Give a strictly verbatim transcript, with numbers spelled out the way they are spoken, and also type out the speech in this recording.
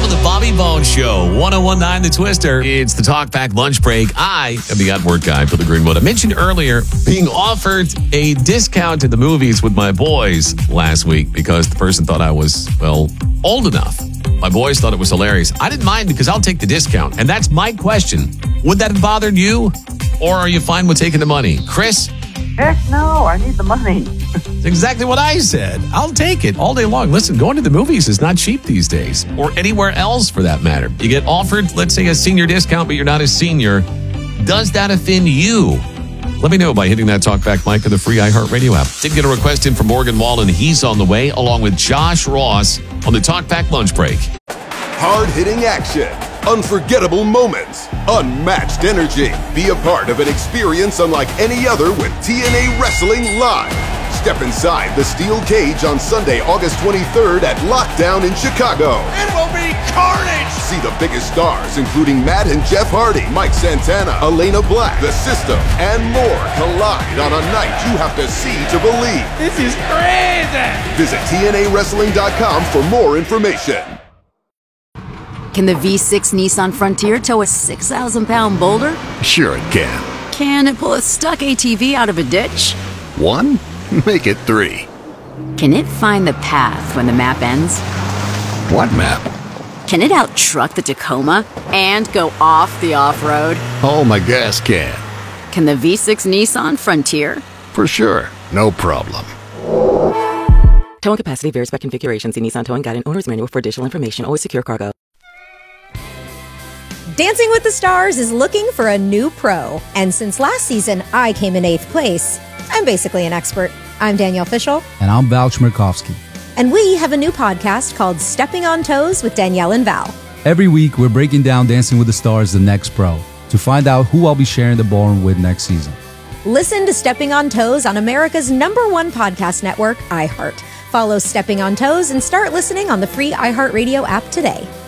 the Bobby Bones Show, one oh one point nine The Twister. It's the Talkback Lunch Break. I am the at-work guy, Billy Greenwood. I mentioned earlier being offered a discount to the movies with my boys last week because the person thought I was, well, old enough. My boys thought it was hilarious. I didn't mind because I'll take the discount. And that's my question. Would that have bothered you? Or are you fine with taking the money? Chris? Heck no, I need the money. That's exactly what I said. I'll take it all day long. Listen, going to the movies is not cheap these days, or anywhere else for that matter. You get offered, let's say, a senior discount, but you're not a senior. Does that offend you? Let me know by hitting that talkback mic of the free iHeartRadio app. Did get a request in from Morgan Wallen. He's on the way, along with Josh Ross on the Talkback Lunch Break. Hard-hitting action, unforgettable moments, unmatched energy. Be a part of an experience unlike any other with T N A Wrestling Live. Step inside the steel cage on Sunday, August twenty-third at Lockdown in Chicago. It will be carnage! See the biggest stars, including Matt and Jeff Hardy, Mike Santana, Elena Black, The System, and more collide on a night you have to see to believe. This is crazy! Visit T N A wrestling dot com for more information. Can the V six Nissan Frontier tow a six thousand pound boulder? Sure it can. Can it pull a stuck A T V out of a ditch? One? Make it three. Can it find the path when the map ends? What map? Can it out-truck the Tacoma and go off the off-road? Oh, my gas can. Can the V six Nissan Frontier? For sure. No problem. Towing capacity varies by configuration. See Nissan Towing Guide and Owner's Manual for additional information. Always secure cargo. Dancing with the Stars is looking for a new pro. And since last season, I came in eighth place. I'm basically an expert. I'm Danielle Fishel. And I'm Val Chmerkovskiy. And we have a new podcast called Stepping on Toes with Danielle and Val. Every week, we're breaking down Dancing with the Stars, the next pro, to find out who I'll be sharing the ballroom with next season. Listen to Stepping on Toes on America's number one podcast network, iHeart. Follow Stepping on Toes and start listening on the free iHeartRadio app today.